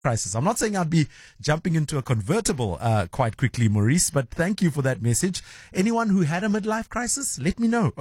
crisis. I'm not saying I'd be jumping into a convertible quite quickly, Maurice, but thank you for that message. Anyone who had a midlife crisis, let me know.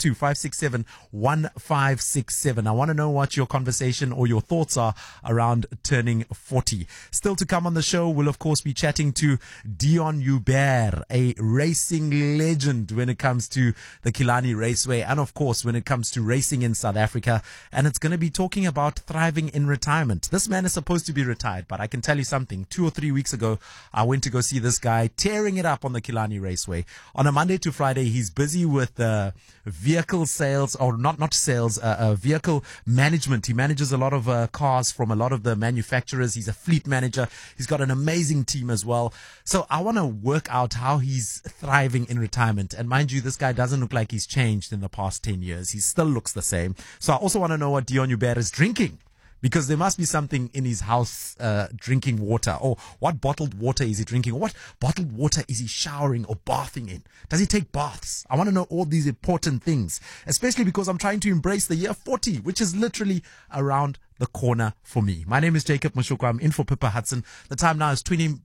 072-567-1567. I want to know what your conversation or your thoughts are around turning 40. Still to come on the show, we'll of course be chatting to Dion Joubert, a racing legend when it comes to the Killarney Raceway and of course when it comes to racing in South Africa. And it's going to be talking about thriving in retirement. This man is supposed to be retired, but I can tell you something. 2 or 3 weeks ago, I went to go see this guy tearing it up on the Killarney Raceway. On a Monday to Friday, he's busy with vehicle sales, or not sales, vehicle management. He manages a lot of cars from a lot of the manufacturers. He's a fleet manager. He's got an amazing team as well. So I want to work out how he's thriving in retirement. And mind you, this guy doesn't look like he's changed in the past 10 years. He still looks the same. So I also want to know what Dion Joubert is drinking, because there must be something in his house drinking water. Or what bottled water is he drinking? Or what bottled water is he showering or bathing in? Does he take baths? I want to know all these important things, especially because I'm trying to embrace the year 40, which is literally around the corner for me. My name is Jacob Mashoko. I'm in for Pippa Hudson. The time now is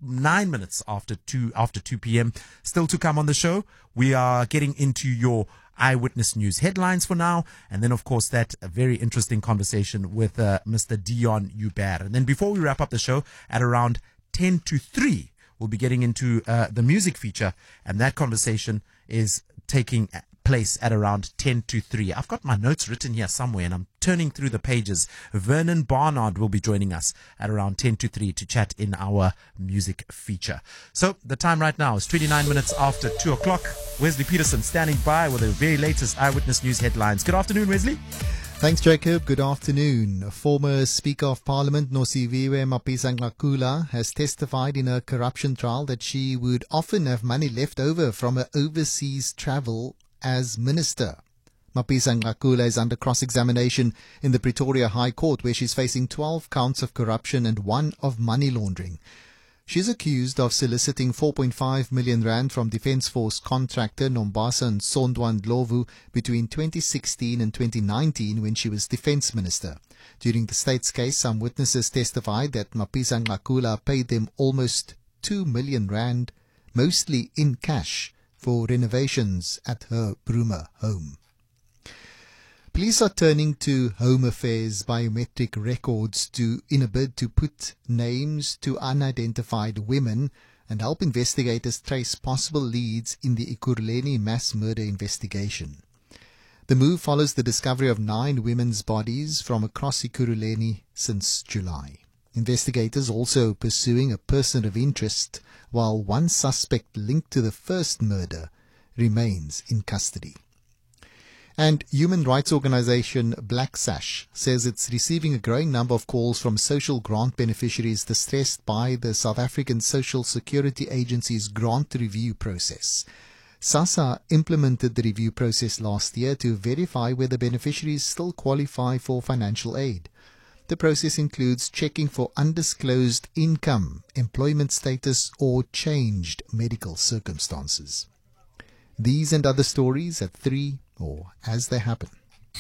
29 minutes after 2 p.m. Still to come on the show, we are getting into your Eyewitness News headlines for now, and then of course that very interesting conversation with Mr. Dion Joubert. And then before we wrap up the show at around 10 to 3, we'll be getting into the music feature, and that conversation is taking place at around 10 to 3. I've got my notes written here somewhere and I'm turning through the pages. Vernon Barnard will be joining us at around 10 to 3 to chat in our music feature. So the time right now is 29 minutes after 2 o'clock. Wesley Peterson standing by with the very latest Eyewitness News headlines. Good afternoon, Wesley. Thanks, Jacob. Good afternoon. Former Speaker of Parliament Nosiviwe Mapisa-Nqakula has testified in a corruption trial that she would often have money left over from her overseas travel as minister. Mapisa-Nqakula is under cross-examination in the Pretoria High Court, where she's facing 12 counts of corruption and 1 of money laundering. She's accused of soliciting 4.5 million rand from Defence Force contractor Nombasa Nsondwa Ndlovu between 2016 and 2019 when she was Defence Minister. During the state's case, some witnesses testified that Mapisa-Nqakula paid them almost 2 million rand, mostly in cash, for renovations at her Bruma home. Police are turning to Home Affairs biometric records in a bid to put names to unidentified women and help investigators trace possible leads in the Ekurhuleni mass murder investigation. The move follows the discovery of 9 women's bodies from across Ekurhuleni since July. Investigators also pursuing a person of interest, while one suspect linked to the first murder remains in custody. And human rights organization Black Sash says it's receiving a growing number of calls from social grant beneficiaries distressed by the South African Social Security Agency's grant review process. SASSA implemented the review process last year to verify whether beneficiaries still qualify for financial aid. The process includes checking for undisclosed income, employment status, or changed medical circumstances. These and other stories at 3 or as they happen.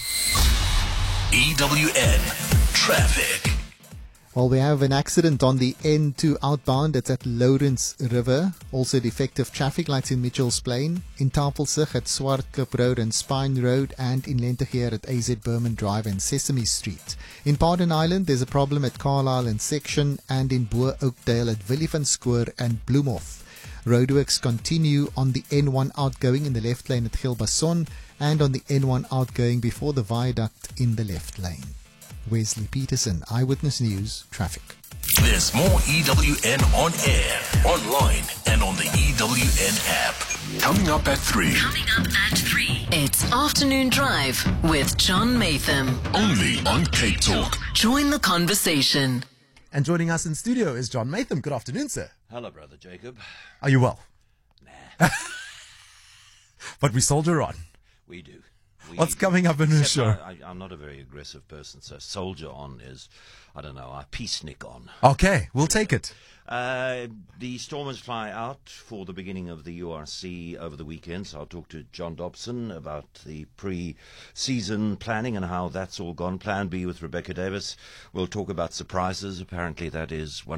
EWN Traffic. Well, we have an accident on the N2 outbound. It's at Lawrence River. Also defective traffic lights in Mitchells Plain, in Tafelsig at Swartklip Road and Spine Road, and in Lentegeur at AZ Berman Drive and Sesame Street. In Pardon Island, there's a problem at Carlisle and Section, and in Boer Oakdale at Willievanspoor and Bloemhof. Roadworks continue on the N1 outgoing in the left lane at Gilbason and on the N1 outgoing before the viaduct in the left lane. Wesley Peterson, Eyewitness News, Traffic. There's more EWN on air, online, and on the EWN app. Coming up at 3. It's Afternoon Drive with John Maytham. Only on Cape Talk. Join the conversation. And joining us in studio is John Maytham. Good afternoon, sir. Hello, Brother Jacob. Are you well? Nah. But we soldier on. We do. What's coming up in the show? I'm not a very aggressive person, so soldier on is, I don't know, I peacenik on. Okay, we'll take it. The Stormers fly out for the beginning of the URC over the weekend, so I'll talk to John Dobson about the pre-season planning and how that's all gone. Plan B with Rebecca Davis. We'll talk about surprises. Apparently that is one